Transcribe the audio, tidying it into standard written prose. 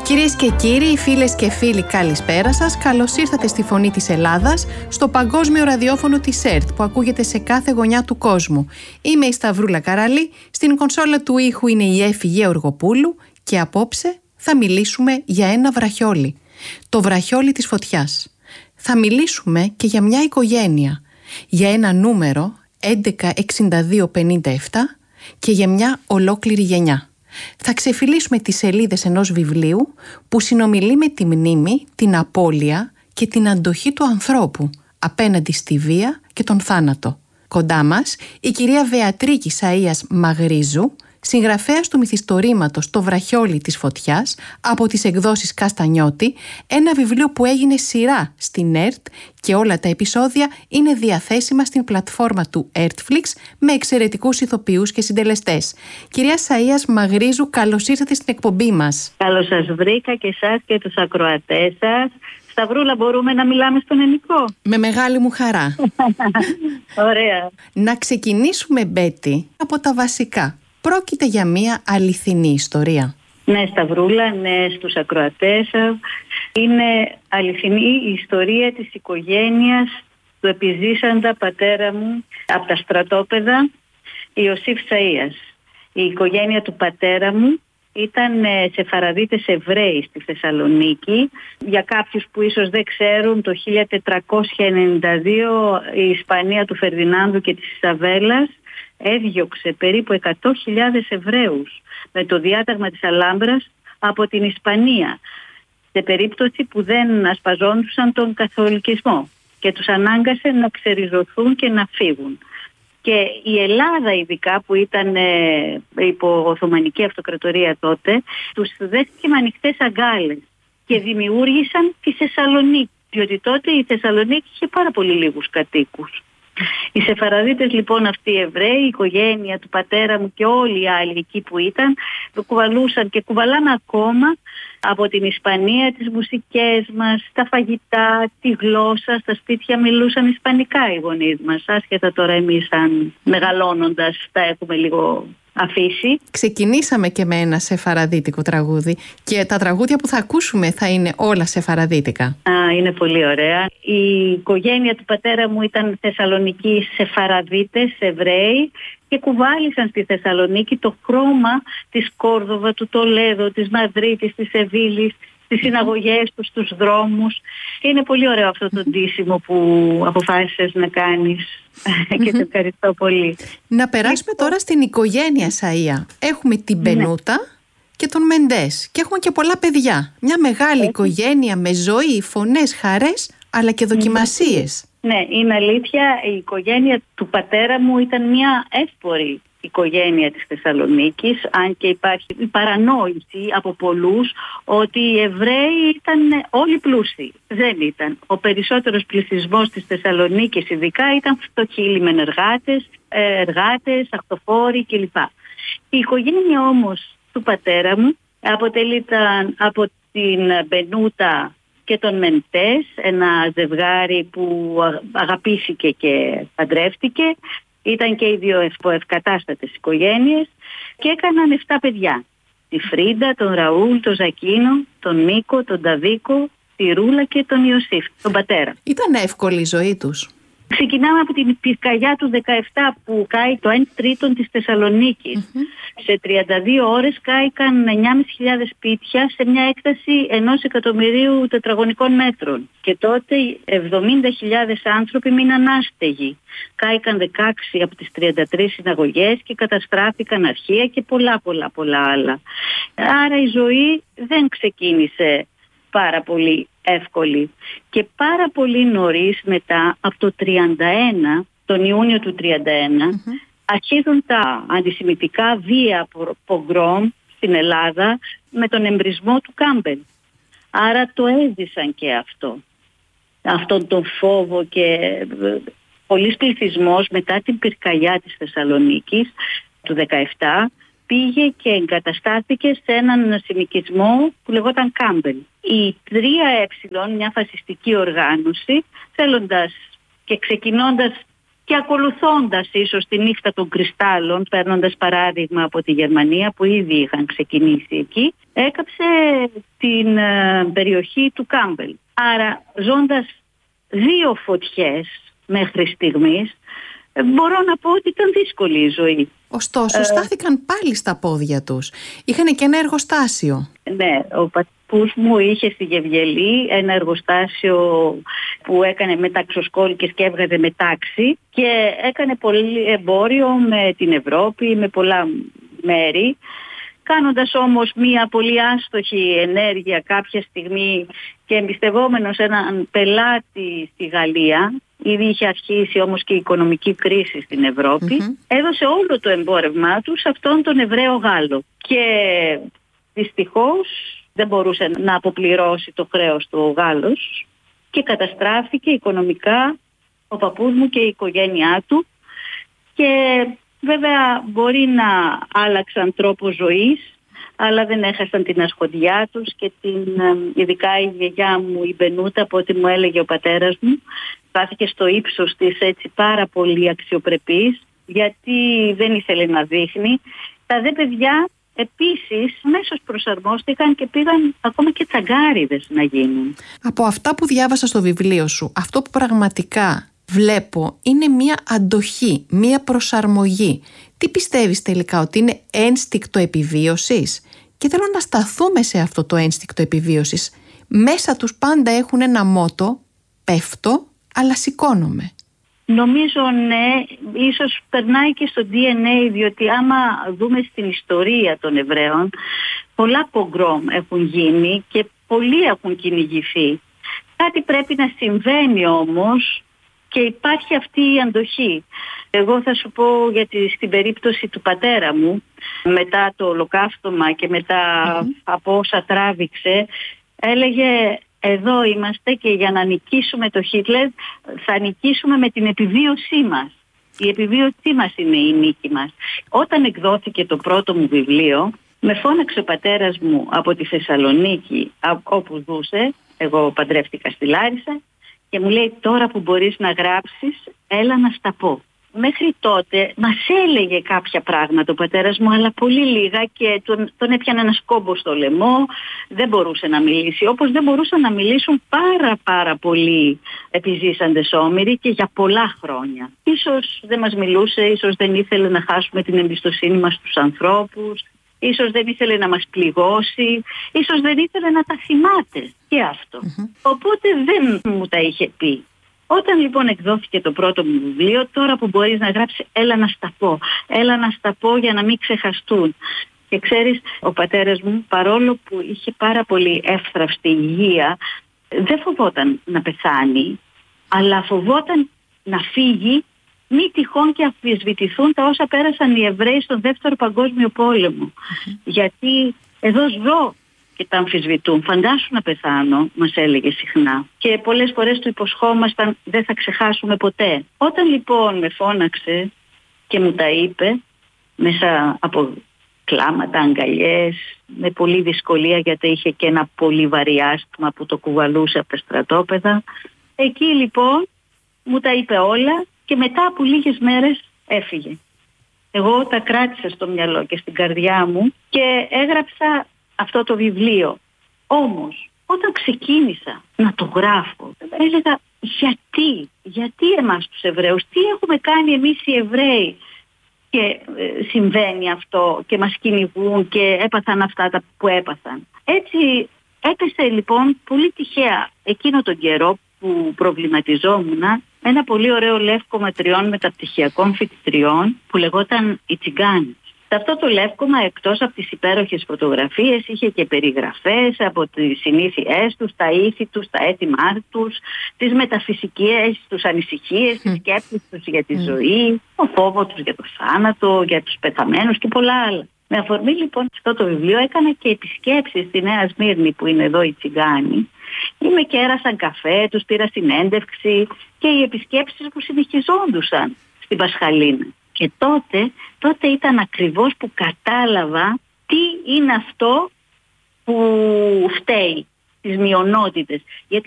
Κυρίες και κύριοι, φίλες και φίλοι, καλησπέρα σας. Καλώς ήρθατε στη Φωνή της Ελλάδας, στο παγκόσμιο ραδιόφωνο της ΕΡΤ που ακούγεται σε κάθε γωνιά του κόσμου. Είμαι η Σταυρούλα Καράλη, στην κονσόλα του ήχου είναι η Έφη Γεωργοπούλου και απόψε θα μιλήσουμε για ένα βραχιόλι. Το βραχιόλι της φωτιάς. Θα μιλήσουμε και για μια οικογένεια, για ένα νούμερο 116257 και για μια ολόκληρη γενιά. Θα ξεφυλίσουμε τις σελίδες ενός βιβλίου που συνομιλεί με τη μνήμη, την απώλεια και την αντοχή του ανθρώπου απέναντι στη βία και τον θάνατο. Κοντά μας η κυρία Βεατρίκη Σαΐας Μαγρίζου, συγγραφέας του μυθιστορήματος «Το βραχιόλι της φωτιάς» από τις εκδόσεις Καστανιώτη, ένα βιβλίο που έγινε σειρά στην ΕΡΤ και όλα τα επεισόδια είναι διαθέσιμα στην πλατφόρμα του Ertflix με εξαιρετικούς ηθοποιούς και συντελεστές. Κυρία Σαΐας Μαγρίζου, καλώς ήρθατε στην εκπομπή μας. Καλώς σας βρήκα και εσάς και τους ακροατές σας. Σταυρούλα, μπορούμε να μιλάμε στον ελληνικό? Με μεγάλη μου χαρά. Ωραία. Να ξεκινήσουμε, Μπέτη, από τα βασικά. Πρόκειται για μια αληθινή ιστορία. Ναι, Σταυρούλα, ναι, στους ακροατές. Είναι αληθινή η ιστορία της οικογένειας του επιζήσαντα πατέρα μου από τα στρατόπεδα, Ιωσήφ Σαΐας. Η οικογένεια του πατέρα μου ήταν σεφαραδίτες Εβραίοι στη Θεσσαλονίκη. Για κάποιους που ίσως δεν ξέρουν, το 1492 η Ισπανία του Φερδινάνδου και της Ισαβέλας έδιωξε περίπου 100.000 Εβραίους με το διάταγμα της Αλάμπρας από την Ισπανία, σε περίπτωση που δεν ασπαζόντουσαν τον καθολικισμό, και τους ανάγκασε να ξεριζωθούν και να φύγουν. Και η Ελλάδα ειδικά, που ήταν υπό Οθωμανική Αυτοκρατορία τότε, τους δέχτηκε με ανοιχτές αγκάλες και δημιούργησαν τη Θεσσαλονίκη, διότι τότε η Θεσσαλονίκη είχε πάρα πολύ λίγους κατοίκους. Οι Σεφαραδίτες λοιπόν αυτοί οι Εβραίοι, η οικογένεια του πατέρα μου και όλοι οι άλλοι εκεί που ήταν, κουβαλούσαν και κουβαλάνε ακόμα από την Ισπανία τις μουσικές μας, τα φαγητά, τη γλώσσα. Στα σπίτια μιλούσαν ισπανικά οι γονείς μας, άσχετα τώρα εμείς αν μεγαλώνοντας τα έχουμε λίγο αφήσει. Ξεκινήσαμε και με ένα σεφαραδίτικο τραγούδι και τα τραγούδια που θα ακούσουμε θα είναι όλα σεφαραδίτικα. Είναι πολύ ωραία. Η οικογένεια του πατέρα μου ήταν Θεσσαλονικοί Σεφαραδίτες, Εβραίοι, και κουβάλισαν στη Θεσσαλονίκη το χρώμα της Κόρδοβα, του Τολέδο, της Μαδρίτης, της Σεβίλης, στις συναγωγές τους, στους δρόμους. Και είναι πολύ ωραίο αυτό το ντύσιμο που αποφάσισες να κάνεις και σε ευχαριστώ πολύ. Να περάσουμε τώρα στην οικογένεια Σαΐα. Έχουμε την Μπενούτα και τον Μεντές και έχουμε και πολλά παιδιά. Μια μεγάλη οικογένεια με ζωή, φωνές, χαρές αλλά και δοκιμασίες. Ναι, είναι αλήθεια. Η οικογένεια του πατέρα μου ήταν μια εύπορη οικογένεια της Θεσσαλονίκης, αν και υπάρχει η παρανόηση από πολλούς ότι οι Εβραίοι ήταν όλοι πλούσιοι. Δεν ήταν. Ο περισσότερος πληθυσμός της Θεσσαλονίκης ειδικά ήταν φτωχοί λιμενεργάτες, εργάτες, ακτοφόροι κλπ. Η οικογένεια όμως του πατέρα μου αποτελείται από την Μπενούτα και τον Μεντές, ένα ζευγάρι που αγαπήθηκε και παντρεύτηκε. Ήταν και οι δύο ευκατάστατες οικογένειες και έκαναν 7 παιδιά. Τη Φρίντα, τον Ραούλ, τον Ζακίνο, τον Νίκο, τον Ταβίκο, τη Ρούλα και τον Ιωσήφ, τον πατέρα. Ήταν εύκολη η ζωή τους? Ξεκινάμε από την πυρκαγιά του 17 που κάει το 1/3 της Θεσσαλονίκης. Σε 32 ώρες κάηκαν 9.500 σπίτια σε μια έκταση 1 εκατομμυρίου τετραγωνικών μέτρων. Και τότε 70.000 άνθρωποι μείναν άστεγοι. Κάηκαν 16 από τις 33 συναγωγές και καταστράφηκαν αρχεία και πολλά άλλα. Άρα η ζωή δεν ξεκίνησε πάρα πολύ εύκολη. Και πάρα πολύ νωρίς μετά, από το 31, τον Ιούνιο του 31, αρχίζουν τα αντισημιτικά βία πογκρόμ στην Ελλάδα με τον εμπρισμό του Κάμπελ. Άρα το έζησαν και αυτό. Αυτόν τον φόβο, και πολλής πληθυσμός μετά την πυρκαγιά της Θεσσαλονίκης του 17 πήγε και εγκαταστάθηκε σε έναν συνοικισμό που λεγόταν Κάμπελ. Η 3Ε, μια φασιστική οργάνωση, θέλοντας και ξεκινώντας και ακολουθώντας ίσως τη νύχτα των κρυστάλλων, παίρνοντας παράδειγμα από τη Γερμανία που ήδη είχαν ξεκινήσει εκεί, έκαψε την περιοχή του Κάμπελ. Άρα ζώντας 2 φωτιές μέχρι στιγμής, μπορώ να πω ότι ήταν δύσκολη η ζωή. Ωστόσο, στάθηκαν πάλι στα πόδια τους. Είχαν και ένα εργοστάσιο. Ναι, ο πατπούς μου είχε στη Γευγελή ένα εργοστάσιο που έκανε μεταξοσκόλικες και έβγαζε μετάξι και έκανε πολύ εμπόριο με την Ευρώπη, με πολλά μέρη. Κάνοντας όμως μία πολύ άστοχη ενέργεια κάποια στιγμή και εμπιστευόμενος έναν πελάτη στη Γαλλία, ήδη είχε αρχίσει όμως και η οικονομική κρίση στην Ευρώπη, έδωσε όλο το εμπόρευμά του σε αυτόν τον Εβραίο Γάλλο. Και δυστυχώς δεν μπορούσε να αποπληρώσει το χρέος του ο Γάλλος και καταστράφηκε οικονομικά ο παππούς μου και η οικογένειά του. Και βέβαια μπορεί να άλλαξαν τρόπο ζωής, αλλά δεν έχασαν την ασχοδιά τους και ειδικά η γιαγιά μου, η Μπενούτα, από ό,τι μου έλεγε ο πατέρας μου, στάθηκε στο ύψος της έτσι πάρα πολύ αξιοπρεπής, γιατί δεν ήθελε να δείχνει. Τα δε παιδιά επίσης αμέσως προσαρμόστηκαν και πήγαν ακόμα και τσαγκάριδες να γίνουν. Από αυτά που διάβασα στο βιβλίο σου, αυτό που πραγματικά βλέπω είναι μία αντοχή, μία προσαρμογή. Τι πιστεύεις τελικά, ότι είναι ένστικτο επιβίωσης? Και θέλω να σταθούμε σε αυτό το ένστικτο επιβίωσης. Μέσα τους πάντα έχουν ένα μότο, πέφτω αλλά σηκώνομαι. Νομίζω ναι, ίσως περνάει και στο DNA, διότι άμα δούμε στην ιστορία των Εβραίων, πολλά πογκρόμ έχουν γίνει και πολλοί έχουν κυνηγηθεί. Κάτι πρέπει να συμβαίνει όμως και υπάρχει αυτή η αντοχή. Εγώ θα σου πω, γιατί στην περίπτωση του πατέρα μου, μετά το ολοκαύτωμα και μετά από όσα τράβηξε, έλεγε εδώ είμαστε και για να νικήσουμε το Χίτλερ θα νικήσουμε με την επιβίωσή μας. Η επιβίωσή μας είναι η νίκη μας. Όταν εκδόθηκε το πρώτο μου βιβλίο, με φώναξε ο πατέρας μου από τη Θεσσαλονίκη, όπου ζούσε, εγώ παντρεύτηκα στη Λάρισα, και μου λέει τώρα που μπορείς να γράψεις, έλα να στα πω. Μέχρι τότε μας έλεγε κάποια πράγματα ο πατέρας μου, αλλά πολύ λίγα, και τον έπιανε ένα σκόμπο στο λαιμό, δεν μπορούσε να μιλήσει. Όπως δεν μπορούσαν να μιλήσουν πάρα πολλοί επιζήσαντες όμηροι και για πολλά χρόνια. Ίσως δεν μας μιλούσε, ίσως δεν ήθελε να χάσουμε την εμπιστοσύνη μας στους ανθρώπους, ίσως δεν ήθελε να μας πληγώσει, ίσως δεν ήθελε να τα θυμάται και αυτό. Οπότε δεν μου τα είχε πει. Όταν λοιπόν εκδόθηκε το πρώτο μου βιβλίο, τώρα που μπορείς να γράψεις, έλα να στα πω. Έλα να στα πω για να μην ξεχαστούν. Και ξέρεις, ο πατέρας μου, παρόλο που είχε πάρα πολύ εύθραυστη υγεία, δεν φοβόταν να πεθάνει, αλλά φοβόταν να φύγει, μη τυχόν και αμφισβητηθούν τα όσα πέρασαν οι Εβραίοι στον Δεύτερο Παγκόσμιο Πόλεμο. Γιατί εδώ ζω και τα αμφισβητούν. Φαντάσου να πεθάνω, μας έλεγε συχνά. Και πολλές φορές του υποσχόμασταν, δεν θα ξεχάσουμε ποτέ. Όταν λοιπόν με φώναξε και μου τα είπε, μέσα από κλάματα, αγκαλιές, με πολλή δυσκολία, γιατί είχε και ένα πολύ βαρύ άσθμα που το κουβαλούσε από τα στρατόπεδα, εκεί λοιπόν μου τα είπε όλα και μετά από λίγες μέρες έφυγε. Εγώ τα κράτησα στο μυαλό και στην καρδιά μου και έγραψα αυτό το βιβλίο. Όμως, όταν ξεκίνησα να το γράφω, έλεγα γιατί εμάς τους Εβραίους, τι έχουμε κάνει εμείς οι Εβραίοι και συμβαίνει αυτό και μας κυνηγούν και έπαθαν αυτά τα που έπαθαν. Έτσι έπεσε λοιπόν πολύ τυχαία εκείνο τον καιρό που προβληματιζόμουν ένα πολύ ωραίο λεύκομα 3 μεταπτυχιακών φοιτητριών που λεγόταν «Οι Τσιγκάνοι». Σε αυτό το λεύκομα, εκτός από τις υπέροχες φωτογραφίες, είχε και περιγραφές από τις συνήθειές τους, τα ήθη τους, τα αίτημά τους, τις μεταφυσικές τους ανησυχίες, τις σκέψεις τους για τη ζωή, ο φόβο τους για το θάνατο, για τους πεθαμένους και πολλά άλλα. Με αφορμή λοιπόν αυτό το βιβλίο έκανα και επισκέψεις στη Νέα Σμύρνη που είναι εδώ οι Τσιγκάνοι. Είμαι και έρασαν καφέ, τους πήρα συνέντευξη και οι επισκέψεις που συνεχιζόντουσαν στην Πασχαλίνα. Και τότε ήταν ακριβώς που κατάλαβα τι είναι αυτό που φταίει τις μειονότητες. Γιατί